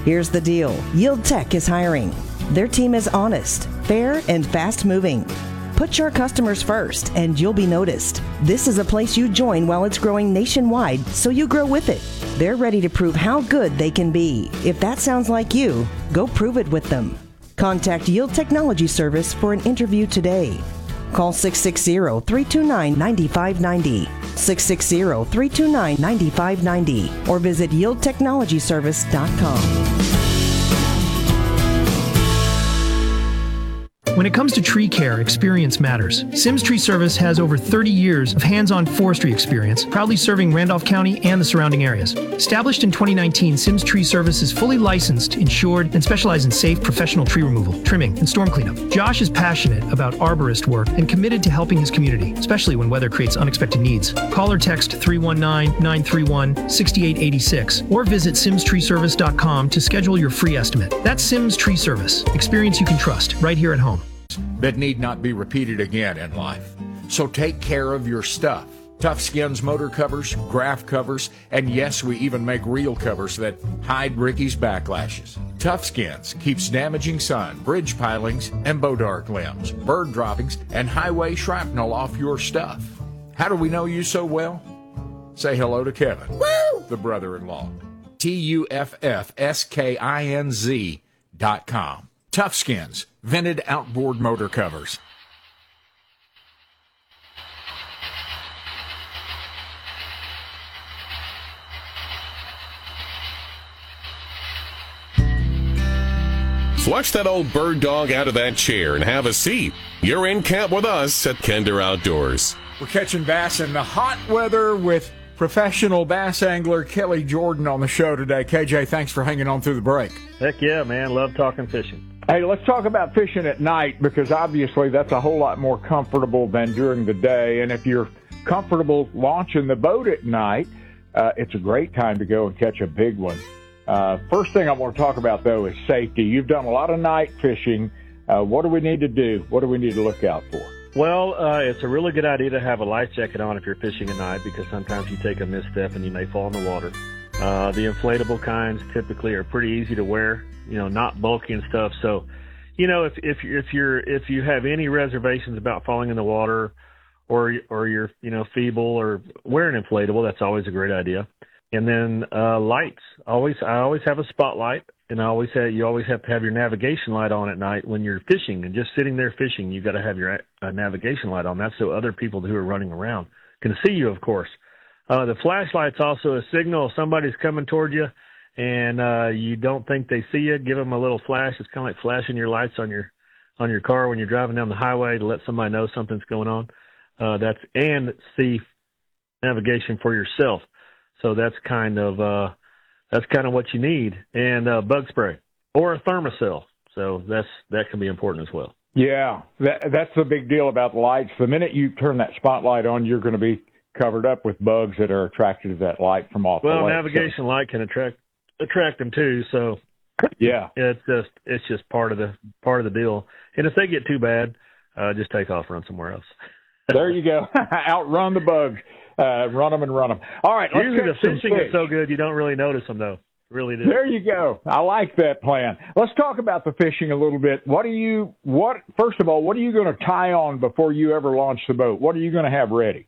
Here's the deal. Yield Tech is hiring. Their team is honest, fair, and fast-moving. Put your customers first, and you'll be noticed. This is a place you join while it's growing nationwide, so you grow with it. They're ready to prove how good they can be. If that sounds like you, go prove it with them. Contact Yield Technology Service for an interview today. Call 660-329-9590, 660-329-9590, or visit yieldtechnologyservice.com. When it comes to tree care, experience matters. Sims Tree Service has over 30 years of hands-on forestry experience, proudly serving Randolph County and the surrounding areas. Established in 2019, Sims Tree Service is fully licensed, insured, and specializes in safe professional tree removal, trimming, and storm cleanup. Josh is passionate about arborist work and committed to helping his community, especially when weather creates unexpected needs. Call or text 319-931-6886 or visit simstreeservice.com to schedule your free estimate. That's Sims Tree Service. Experience you can trust right here at home. That need not be repeated again in life. So take care of your stuff. Tough Skins motor covers, graph covers, and yes, we even make reel covers that hide Ricky's backlashes. Tough Skins keeps damaging sun, bridge pilings, and bodark limbs, bird droppings, and highway shrapnel off your stuff. How do we know you so well? Say hello to Kevin, woo, the brother-in-law. TUFFSKINZ.com. Tough Skins, vented outboard motor covers. Flush that old bird dog out of that chair and have a seat. You're in camp with us at Kinder Outdoors. We're catching bass in the hot weather with professional bass angler Kelly Jordan on the show today. KJ, thanks for hanging on through the break. Heck yeah, man. Love talking fishing. Hey, let's talk about fishing at night, because obviously that's a whole lot more comfortable than during the day. And if you're comfortable launching the boat at night, it's a great time to go and catch a big one. First thing I want to talk about, though, is safety. You've done a lot of night fishing. What do we need to do? What do we need to look out for? Well, it's a really good idea to have a life jacket on if you're fishing at night, because sometimes you take a misstep and you may fall in the water. The inflatable kinds typically are pretty easy to wear, not bulky and stuff. So, if you have any reservations about falling in the water, or you're feeble, or wear an inflatable, that's always a great idea. And then lights. I always have a spotlight, and you always have to have your navigation light on at night when you're fishing. And just sitting there fishing, you got to have your navigation light on. That's so other people who are running around can see you, of course. The flashlight's also a signal if somebody's coming toward you, and you don't think they see you. Give them a little flash. It's kind of like flashing your lights on your car when you're driving down the highway to let somebody know something's going on. And see navigation for yourself. So that's kind of what you need, and bug spray or a Thermacell. So that can be important as well. Yeah, that's the big deal about the lights. The minute you turn that spotlight on, you're going to be covered up with bugs that are attracted to that light from off the lake. Well, navigation light can attract them too. So yeah, it's just part of the deal. And if they get too bad, just take off, run somewhere else. There you go. Outrun the bugs. Run them. All right. Usually the fishing is so good you don't really notice them, though. Really do. There you go. I like that plan. Let's talk about the fishing a little bit. First of all, what are you going to tie on before you ever launch the boat? What are you going to have ready?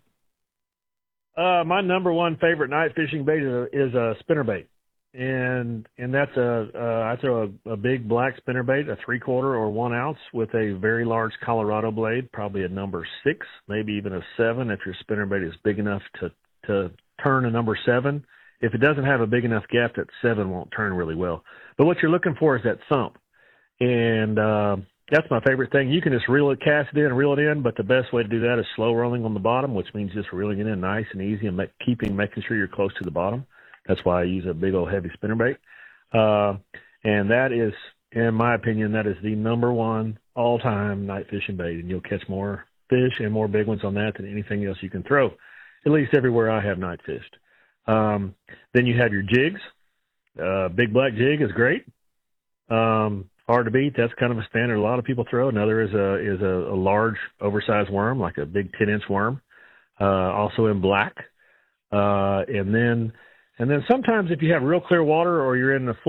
My number one favorite night fishing bait is a spinnerbait. And that's I throw a big black spinnerbait, a 3/4 or 1 ounce, with a very large Colorado blade, probably a number 6, maybe even a 7 if your spinnerbait is big enough to turn a number 7. If it doesn't have a big enough gap, that 7 won't turn really well. But what you're looking for is that thump, and that's my favorite thing. You can just cast it in, reel it in, but the best way to do that is slow rolling on the bottom, which means just reeling it in nice and easy and making sure you're close to the bottom. That's why I use a big old heavy spinnerbait. And that is, in my opinion, that is the number one all-time night fishing bait. And you'll catch more fish and more big ones on that than anything else you can throw, at least everywhere I have night fished. Then you have your jigs. Big black jig is great. Hard to beat. That's kind of a standard a lot of people throw. Another is a large, oversized worm, like a big 10-inch worm, also in black. And then sometimes if you have real clear water or you're in the